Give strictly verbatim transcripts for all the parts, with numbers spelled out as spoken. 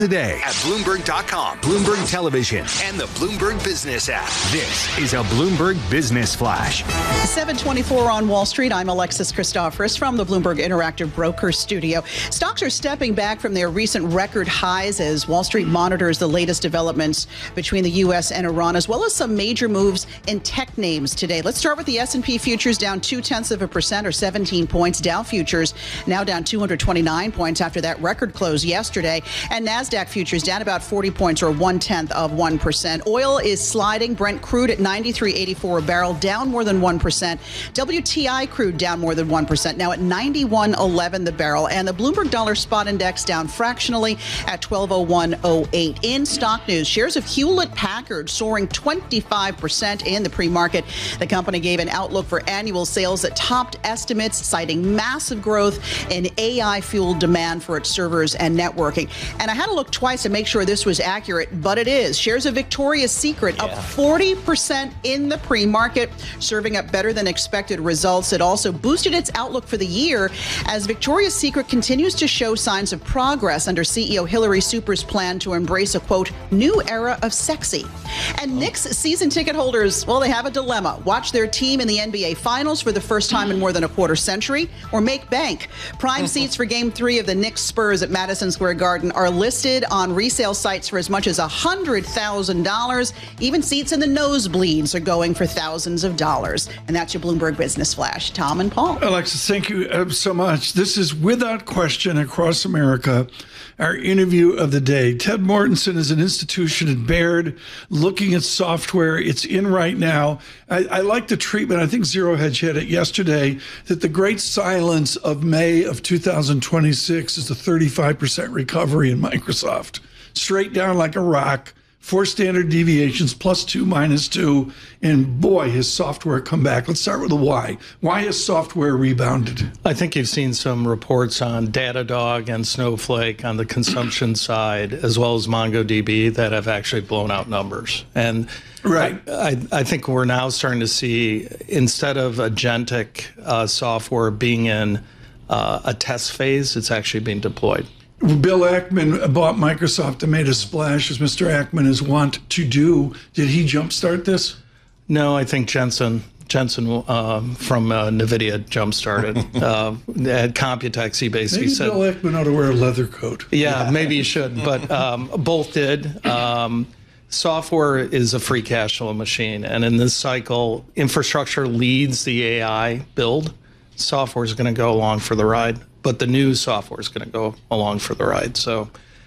Today at Bloomberg dot com, Bloomberg Television, and the Bloomberg Business app. This is a Bloomberg Business Flash. seven twenty-four on Wall Street. I'm Alexis Christoforous from the Bloomberg Interactive Brokers Studio. Stocks are stepping back from their recent record highs as Wall Street monitors the latest developments between the U S and Iran, as well as some major moves in tech names today. Let's start with the S and P futures down two-tenths of a percent or seventeen points. Dow futures now down two hundred twenty-nine points after that record close yesterday. And NASDAQ futures down about forty points or one-tenth of one percent. Oil is sliding. Brent crude at ninety-three eighty-four a barrel, down more than one percent. W T I crude down more than one percent, now at ninety-one eleven the barrel. And the Bloomberg Dollar Spot Index down fractionally at twelve oh one oh eight. In stock news, shares of Hewlett-Packard soaring twenty-five percent in the pre-market. The company gave an outlook for annual sales that topped estimates, citing massive growth in A I-fueled demand for its servers and networking. And I had to look twice to make sure this was accurate, but it is. Shares of Victoria's Secret yeah. up forty percent in the pre-market, serving up better than expected results. It also boosted its outlook for the year as Victoria's Secret continues to show signs of progress under C E O Hillary Super's plan to embrace a, quote, new era of sexy. And Knicks season ticket holders, well, they have a dilemma. Watch their team in the N B A Finals for the first time in more than a quarter century, or make bank. Prime seats for Game three of the Knicks Spurs at Madison Square Garden are listed on resale sites for as much as one hundred thousand dollars. Even seats in the nosebleeds are going for thousands of dollars. And that's your Bloomberg Business Flash. Tom and Paul. Alexis, thank you uh, so much. This is without question across America our interview of the day. Ted Mortensen is an institution at Baird looking at software. It's in right now. I, I like the treatment. I think Zero Hedge had it yesterday that the great silence of May of two thousand twenty-six is a thirty-five percent recovery in Microsoft. Straight down like a rock. Four standard deviations, plus two, minus two. And boy, his software come back. Let's start with the why. Why has software rebounded? I think you've seen some reports on Datadog and Snowflake on the consumption side, as well as MongoDB, that have actually blown out numbers. And right. I, I, I think we're now starting to see, instead of agentic uh, software being in uh, a test phase, it's actually being deployed. Bill Ackman bought Microsoft and made a splash, as Mister Ackman is wont to do. Did he jumpstart this? No, I think Jensen Jensen uh, from uh, NVIDIA jumpstarted. uh, at Computex, he basically maybe said... Bill Ackman ought to wear a leather coat. Yeah, yeah. Maybe he should, but um, both did. Um, software is a free cash flow machine, and in this cycle, infrastructure leads the A I build. Software is going to go along for the ride. But the new software is going to go along for the ride. So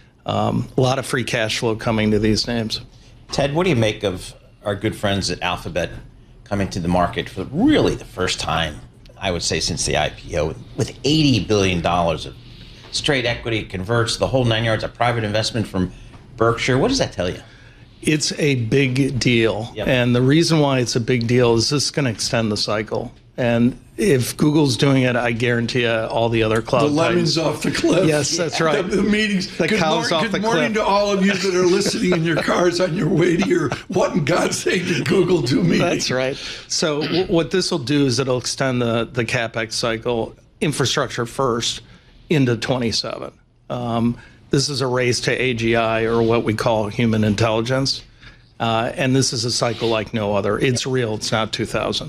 um, a lot of free cash flow coming to these names. Ted, what do you make of our good friends at Alphabet coming to the market for really the first time, I would say, since the I P O, with eighty billion dollars of straight equity, converts, the whole nine yards, a private investment from Berkshire? What does that tell you? It's a big deal. Yep. And the reason why it's a big deal is this is going to extend the cycle. And if Google's doing it, I guarantee you all the other cloud The lemons titans. off the cliff. Yes, that's right. The, the meetings. The good cows mor- off good the morning cliff. to all of you that are listening in your cars on your way to your what in God's name did Google do meeting. That's right. So w- what this will do is it'll extend the, the CapEx cycle, infrastructure first, into twenty-seven. Um, this is a race to A G I, or what we call human intelligence. Uh, and this is a cycle like no other. It's real. It's not two thousand.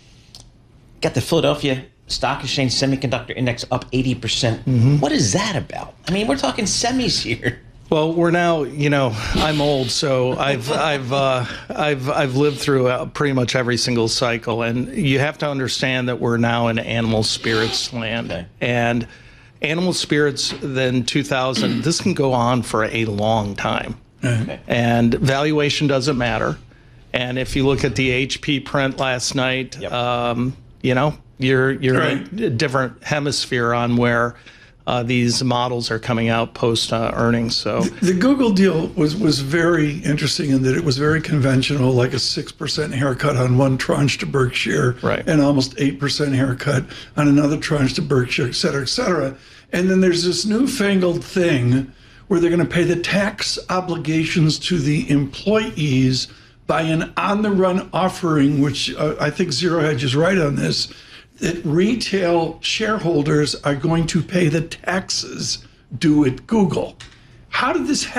Got the Philadelphia Stock Exchange Semiconductor Index up eighty percent. Mm-hmm. What is that about? I mean, we're talking semis here. Well, we're now, you know, I'm old, so I've I've uh, I've I've lived through uh, pretty much every single cycle, and you have to understand that we're now in animal spirits land, okay. and animal spirits. Then two thousand, this can go on for a long time, okay. and valuation doesn't matter. And if you look at the H P print last night, yep. um, you know, you're you're right. in a different hemisphere on where uh, these models are coming out post uh, earnings. So the, the Google deal was was very interesting in that it was very conventional, like a six percent haircut on one tranche to Berkshire, right. and almost eight percent haircut on another tranche to Berkshire, et cetera, et cetera. And then there's this newfangled thing where they're going to pay the tax obligations to the employees by an on-the-run offering, which uh, I think Zero Hedge is right on this, that retail shareholders are going to pay the taxes due at Google. how did this happen?